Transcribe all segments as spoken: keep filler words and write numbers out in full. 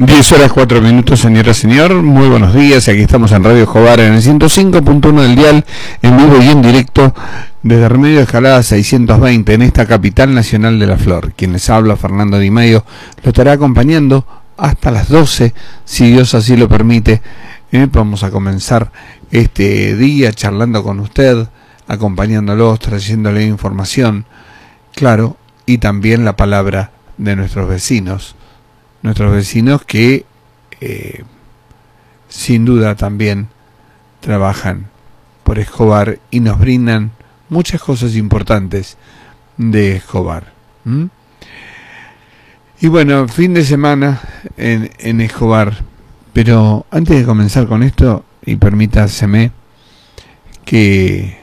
diez horas cuatro minutos, señora, señor. Muy buenos días. Aquí estamos en Radio Escobar en el ciento cinco punto uno del dial, en vivo y en directo desde Remedio Escalada seiscientos veinte, en esta capital nacional de la flor. Quien les habla, Fernando Di Maio, lo estará acompañando hasta las doce, si Dios así lo permite. Eh, vamos a comenzar este día charlando con usted, acompañándolos, trayéndole información, claro, y también la palabra de nuestros vecinos. Nuestros vecinos que eh, sin duda también trabajan por Escobar y nos brindan muchas cosas importantes de Escobar. ¿Mm? Y bueno, fin de semana en, en Escobar. Pero antes de comenzar con esto, y permítaseme que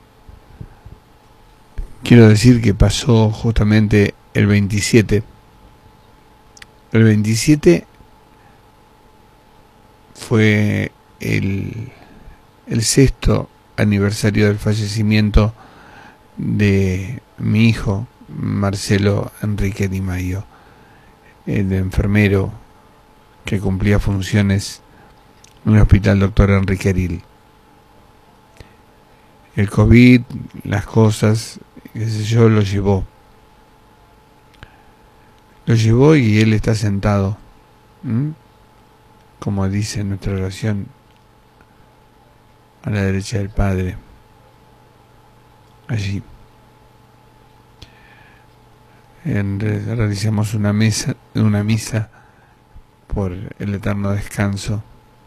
quiero decir que pasó justamente el veintisiete. El veintisiete fue el, el sexto aniversario del fallecimiento de mi hijo, Marcelo Enrique Di Maio, el enfermero que cumplía funciones en el Hospital Doctor Enrique Eril. El COVID, las cosas, qué sé yo, lo llevó. Lo llevó y él está sentado, ¿m? como dice nuestra oración, a la derecha del Padre, allí. En, realizamos una mesa, una misa por el eterno descanso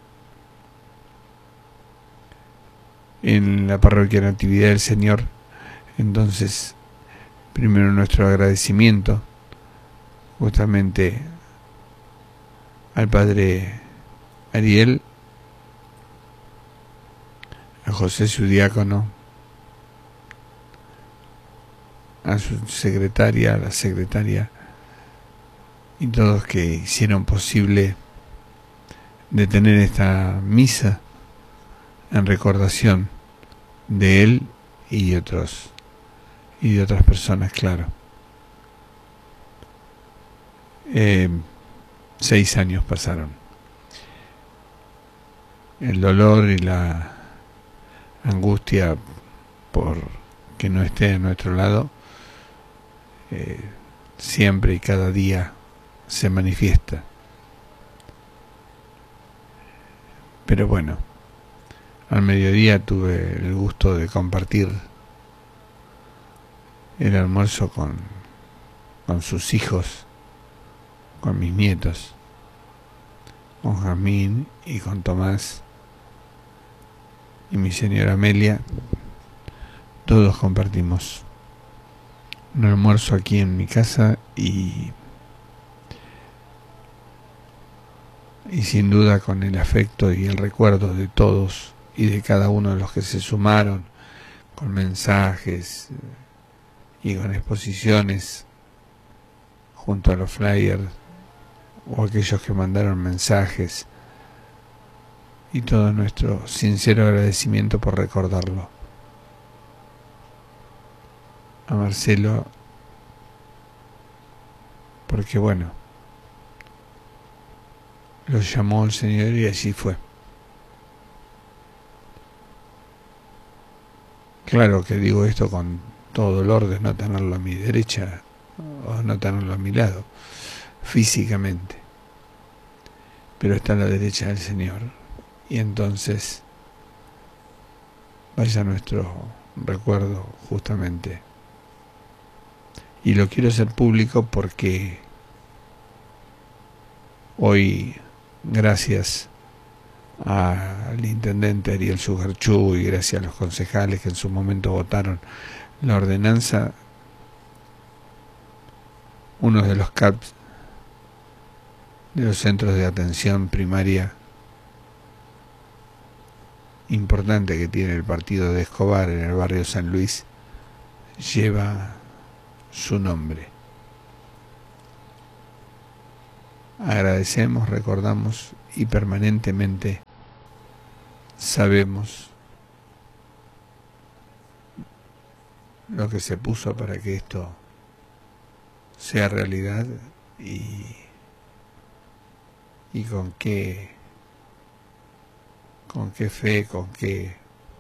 en la parroquia Natividad del Señor. Entonces, primero nuestro agradecimiento justamente al padre Ariel, a José su diácono, a su secretaria, a la secretaria y todos que hicieron posible de tener esta misa en recordación de él y de otros y de otras personas, claro. Eh, seis años pasaron. El dolor y la angustia por que no esté a nuestro lado eh, siempre y cada día se manifiesta. Pero bueno, al mediodía tuve el gusto de compartir el almuerzo con, con sus hijos, con mis nietos, con Jazmín y con Tomás y mi señora Amelia. Todos compartimos un almuerzo aquí en mi casa y y sin duda con el afecto y el recuerdo de todos y de cada uno de los que se sumaron, con mensajes y con exposiciones junto a los flyers, o aquellos que mandaron mensajes, y todo nuestro sincero agradecimiento por recordarlo. A Marcelo, porque bueno, lo llamó el Señor y así fue. Claro que digo esto con todo dolor de no tenerlo a mi derecha o no tenerlo a mi lado físicamente, pero está a la derecha del Señor, y entonces vaya nuestro recuerdo justamente. Y lo quiero hacer público porque hoy, gracias al intendente Ariel Sugarchú y gracias a los concejales que en su momento votaron la ordenanza, uno de los C A Ps de los centros de atención primaria importante que tiene el partido de Escobar en el barrio San Luis lleva su nombre. Agradecemos, recordamos y permanentemente sabemos lo que se puso para que esto sea realidad y y con qué, con qué fe, con qué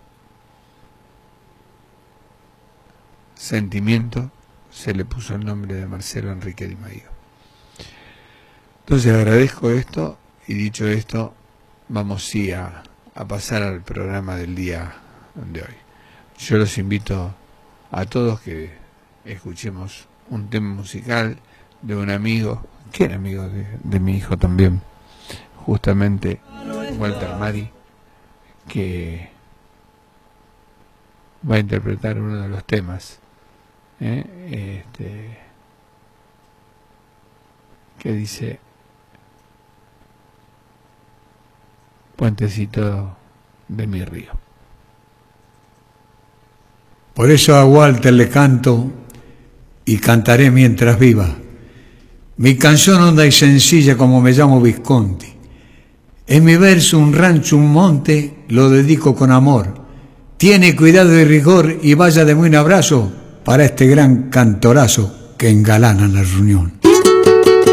sentimiento se le puso el nombre de Marcelo Enrique Di Maio. Entonces agradezco esto, y dicho esto, vamos sí a, a pasar al programa del día de hoy. Yo los invito a todos que escuchemos un tema musical de un amigo, que era amigo de, de mi hijo también, justamente Walter Mari, que va a interpretar uno de los temas ¿eh? este, que dice Puentecito de mi río. Por eso a Walter le canto y cantaré mientras viva. Mi canción honda y sencilla como me llamo Visconti. En mi verso un rancho, un monte, lo dedico con amor. Tiene cuidado y rigor y vaya de buen abrazo para este gran cantorazo que engalana la reunión.